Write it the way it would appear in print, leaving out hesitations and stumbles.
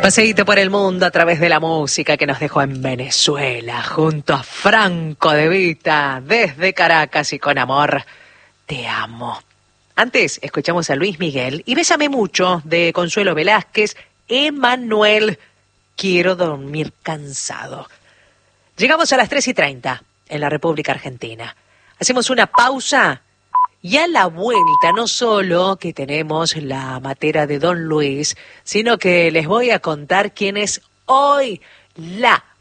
Paseíto por el mundo a través de la música que nos dejó en Venezuela, junto a Franco De Vita, desde Caracas y con amor, te amo. Antes escuchamos a Luis Miguel y Bésame Mucho de Consuelo Velázquez, Emanuel, quiero dormir cansado. Llegamos a las 3:30 en la República Argentina. Hacemos una pausa y a la vuelta no solo que tenemos la matera de Don Luis, sino que les voy a contar quién es hoy la